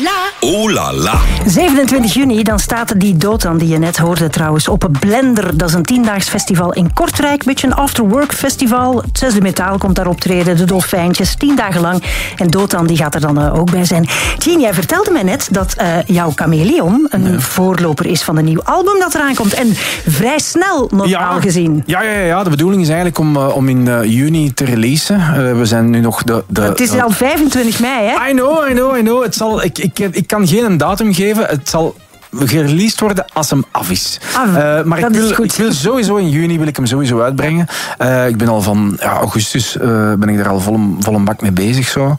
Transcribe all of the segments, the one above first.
Oh la la. 27 juni, dan staat die Dotan die je net hoorde trouwens op Blender. Dat is een 10-daags festival in Kortrijk. Een beetje een afterwork festival. Het Zesde Metaal komt daar optreden. De Dolfijntjes, 10 dagen lang. En Dotan die gaat er dan ook bij zijn. Jean, jij vertelde mij net dat jouw Chameleon een voorloper is van een nieuw album dat eraan komt. En vrij snel, normaal gezien. Ja, de bedoeling is eigenlijk om in juni te releasen. We zijn nu nog Het is al 25 mei, hè? I know. Ik kan geen datum geven. Het zal gereleased worden als hem af is. Maar ik wil sowieso in juni wil ik hem sowieso uitbrengen. Ik ben al van augustus ben ik er al vol een bak mee bezig. Zo.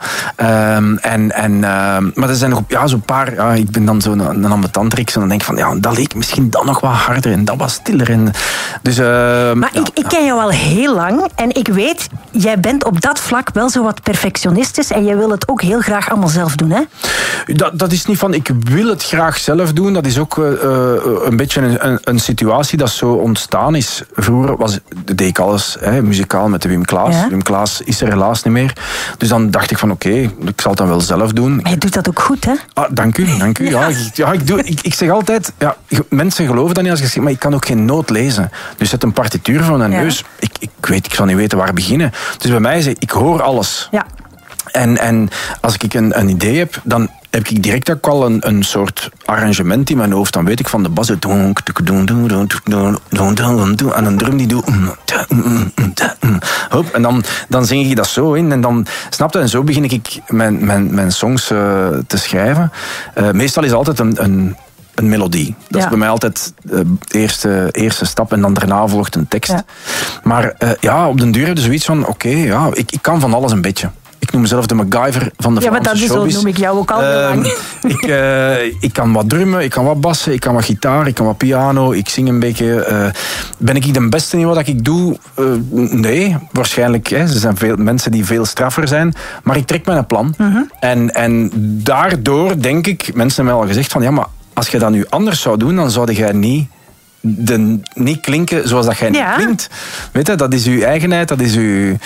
Maar er zijn nog zo'n paar... ik ben dan zo'n ambetantrix en dan denk ik van dat leek misschien dan nog wat harder en dat was stiller. Maar ik ken jou al heel lang en ik weet, jij bent op dat vlak wel zo wat perfectionistisch en jij wil het ook heel graag allemaal zelf doen, hè? Dat is niet van ik wil het graag zelf doen. Dat is ook een beetje een situatie dat zo ontstaan is. Vroeger deed ik alles muzikaal met de Wim Klaas. Ja? Wim Klaas is er helaas niet meer. Dus dan dacht ik van oké, ik zal het dan wel zelf doen. Maar je doet dat ook goed, hè? Dank u. Ik zeg altijd, mensen geloven dat niet als je zegt, maar ik kan ook geen noot lezen. Dus zet een partituur voor mijn neus. Ik zal niet weten waar beginnen. Dus bij mij is ik hoor alles. Ja. En als ik een idee heb, dan heb ik direct ook al een soort arrangement in mijn hoofd. Dan weet ik van de bas en een drum die doet en dan zing ik dat zo in en dan snap je, en zo begin ik mijn songs te schrijven. Meestal is altijd een melodie. Dat is bij mij altijd de eerste stap en dan daarna volgt een tekst. Ja. Maar op den duur heb je zoiets van ik kan van alles een beetje. Ik noem mezelf de MacGyver van de Vlaamse showbiz. Ja, maar zo noem ik jou ook al heel lang. Ik kan wat drummen, ik kan wat bassen, ik kan wat gitaar, ik kan wat piano, ik zing een beetje. Ben ik de beste in wat ik doe? Nee, waarschijnlijk. Er zijn veel mensen die veel straffer zijn. Maar ik trek mijn plan. Uh-huh. En daardoor denk ik, mensen hebben al gezegd van maar als je dat nu anders zou doen, dan zou jij niet klinken zoals dat jij niet klinkt. Weet je, dat is uw eigenheid, dat is uw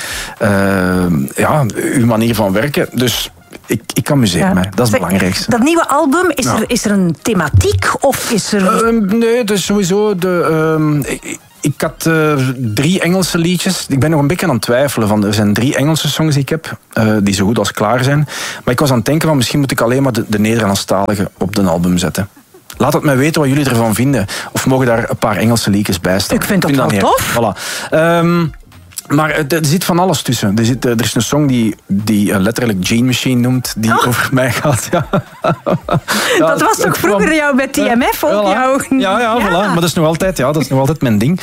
manier van werken. Dus ik amuseer mij. Dat is het belangrijkste. Dat nieuwe album, is er een thematiek? Of is er... nee, dus sowieso... Ik had 3 Engelse liedjes. Ik ben nog een beetje aan het twijfelen. Er zijn 3 Engelse songs die ik heb, die zo goed als klaar zijn. Maar ik was aan het denken van misschien moet ik alleen maar de Nederlandstalige op de album zetten. Laat het mij weten wat jullie ervan vinden. Of mogen daar een paar Engelse liedjes bij staan? Ik vind dat wel tof. Voilà. Maar er zit van alles tussen. Er is een song die letterlijk Gene Machine noemt, die over mij gaat. Ja. Dat was toch vroeger jou bij TMF ook? Voilà. Ja, voilà. Maar dat is nog altijd mijn ding.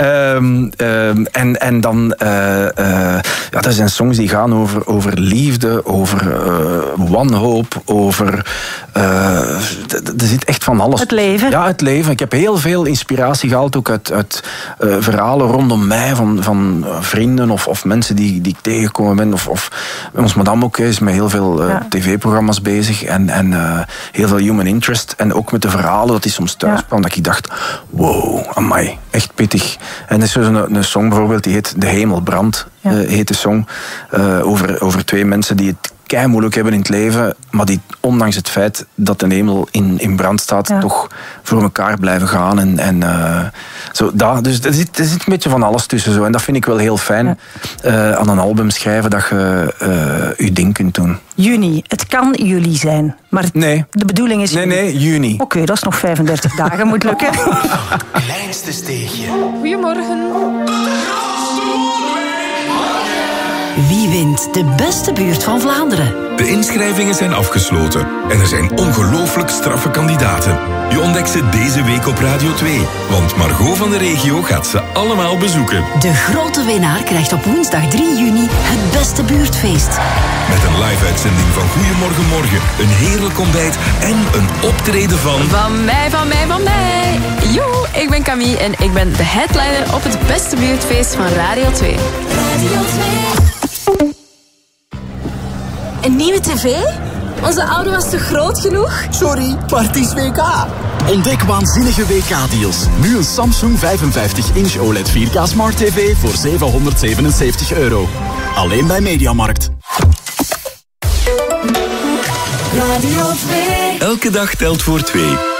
En dan er zijn songs die gaan over liefde, over wanhoop, over... er zit echt van alles. Het leven. Ja, het leven. Ik heb heel veel inspiratie gehaald, ook uit verhalen rondom mij, van vrienden of mensen die ik tegengekomen ben. Of ons madame ook is met heel veel tv-programma's bezig en heel veel human interest. En ook met de verhalen dat hij soms thuis kwam, dat ik dacht, wow, amai, echt pittig. En er is een song bijvoorbeeld, die heet De Hemel Brandt, heet de song, over 2 mensen die het kei moeilijk hebben in het leven, maar die ondanks het feit dat de hemel in brand staat, toch voor elkaar blijven gaan. Dus er zit een beetje van alles tussen. Zo. En dat vind ik wel heel fijn aan een album schrijven, dat je je ding kunt doen. Juni, het kan juli zijn. Maar de bedoeling is... Nee, juni. Oké, dat is nog 35 dagen, moet lukken. Kleinste steegje. Goedemorgen. Wie wint de beste buurt van Vlaanderen? De inschrijvingen zijn afgesloten en er zijn ongelooflijk straffe kandidaten. Je ontdekt ze deze week op Radio 2, want Margot van de regio gaat ze allemaal bezoeken. De grote winnaar krijgt op woensdag 3 juni het beste buurtfeest. Met een live-uitzending van Goedemorgen Morgen, een heerlijk ontbijt en een optreden van... Van mij. Joe, ik ben Camille en ik ben de headliner op het beste buurtfeest van Radio 2. Radio 2. Een nieuwe tv? Onze oude was te groot genoeg? Sorry, maar het is WK. Ontdek waanzinnige WK-deals. Nu een Samsung 55-inch OLED 4K Smart TV voor €777. Alleen bij Mediamarkt. Radio 2. Elke dag telt voor twee.